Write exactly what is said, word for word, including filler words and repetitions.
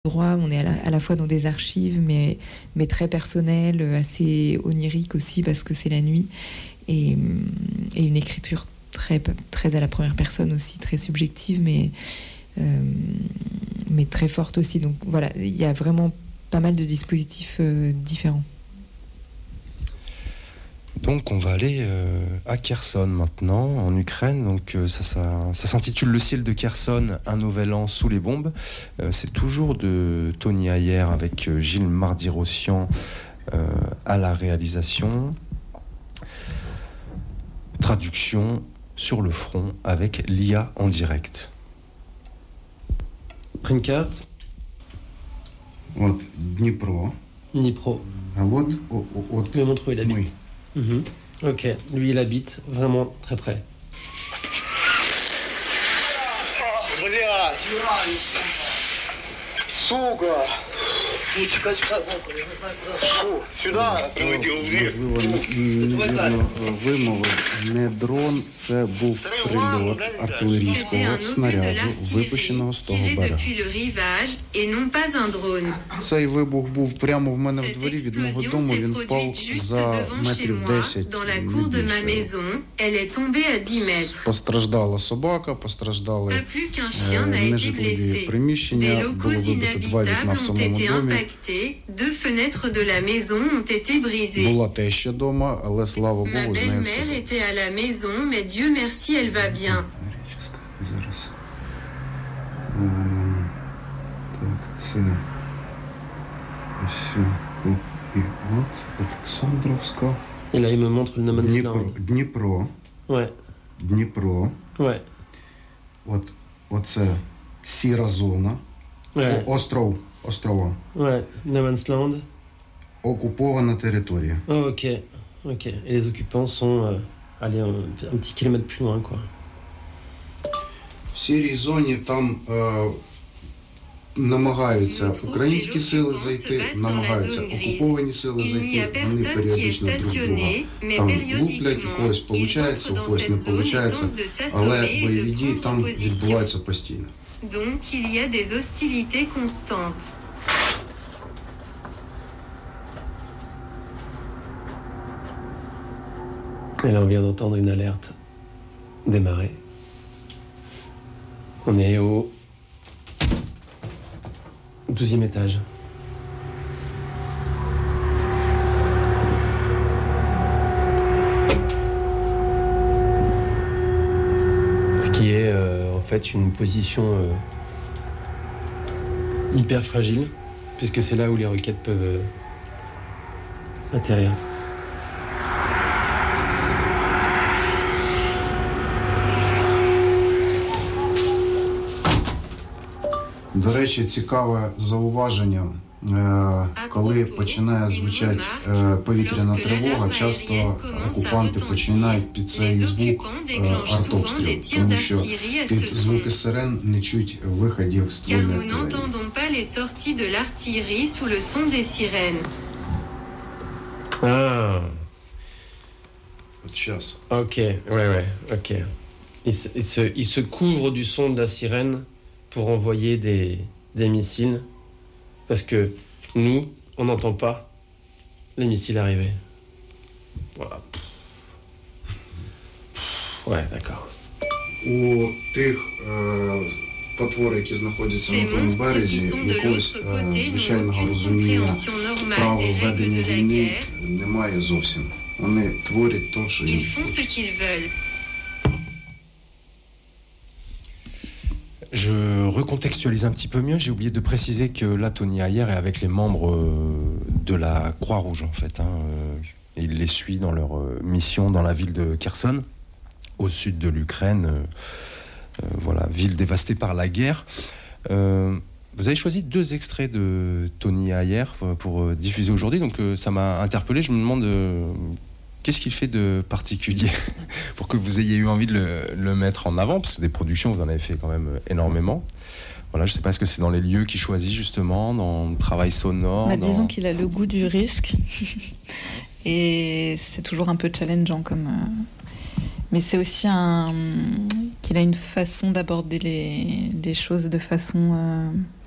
endroit, on est à la, à la fois dans des archives, mais, mais très personnelles, assez oniriques aussi, parce que c'est la nuit, et, et une écriture très, très à la première personne aussi, très subjective, mais, euh, mais très forte aussi. Donc voilà, il y a vraiment pas mal de dispositifs euh, différents. Donc on va aller euh, à Kherson maintenant, en Ukraine. Donc euh, ça, ça, ça s'intitule Le ciel de Kherson, un nouvel an sous les bombes. Euh, c'est toujours de Tony Ayer avec euh, Gilles Mardy-Rossian euh, à la réalisation. Traduction sur le front avec l'I A en direct. Print carte. Вот Днепро. Dnipro. А вот о- о- от Le Montreux, il habite. мы. Mhm. Ok, lui il habite vraiment très près. Блядь! Сука! Ну, чекай, чекай, Волков, я не знаю, куда. Фу, сюда прилетел. Невірно вимовив. Не дрон, це був прильот артилерійського снаряду, випущеного з того берега. Цей вибух був прямо в мене в дворі від мого дому. Він впав за метрів десять. Постраждала собака, постраждали е, нежитлові приміщення, було вибито два вікна в самому домі. Була теща дома, але слава Богу, з нею все. Зараз. Ем, Так, це ось тут і от Олександровська. Et là il me montre le No Man's Дніпро, Land. Дніпро, Ouais, Дніпро. ouais, От, оце сіра зона. ouais, О, остров, острова. ouais. No Man's Land. Окупована територія. Oh, ok, ok. Et les occupants sont euh, allez, un, un petit kilomètre plus loin, quoi. В сірій зоні там е, намагаються українські сили зайти, намагаються окуповані сили зайти, вони періодично друг друга там луплять, у когось виходить, у когось не виходить, але бойові дії там відбуваються постійно. Donc il y a des hostilités constantes. Et là on vient d'entendre une alerte démarrer. On est au douzième étage. Ce qui est euh, en fait une position euh, hyper fragile, puisque c'est là où les roquettes peuvent euh, atterrir. До речі, цікаве зауваження. Е, Коли починає звучати е, повітряна тривога, часто окупанти починають під цей звук е, артобстріл, тому що під звуки сирен не чуть виходів Car ствольної nous артилерії. n'entendons pas les sorties de l'artillerie sous le son des sirènes. Ah, От час. ok, ouais, ouais, ok. Il se, il se, il se couvre du son de la sirène pour envoyer des, des missiles, parce que nous, on n'entend pas les missiles arriver. Voilà. Ouais, d'accord. У тих е, потвор, які знаходяться Ces на тому monstres qui березі, sont de якогось l'autre е, côté n'ont звичайного aucune розуміння compréhension normale правил des règles ведення de la війни guerre. немає зовсім. Вони творять те, що їм Ils font ce хочеться. qu'ils veulent. Je recontextualise un petit peu mieux. J'ai oublié de préciser que là, Tony Ayer est avec les membres euh, de la Croix-Rouge, en fait. Hein, euh, et il les suit dans leur euh, mission dans la ville de Kherson, au sud de l'Ukraine. Euh, euh, voilà, ville dévastée par la guerre. Euh, vous avez choisi deux extraits de Tony Ayer pour, pour euh, diffuser aujourd'hui. Donc, euh, ça m'a interpellé. Je me demande... Euh, Qu'est-ce qu'il fait de particulier pour que vous ayez eu envie de le, le mettre en avant? Parce que des productions, vous en avez fait quand même énormément. Voilà, je ne sais pas, est-ce que c'est dans les lieux qu'il choisit justement, dans le travail sonore Bah, dans... Disons qu'il a le goût du risque. Et c'est toujours un peu challengeant. Comme, euh... Mais c'est aussi un... qu'il a une façon d'aborder les, les choses de façon... Euh...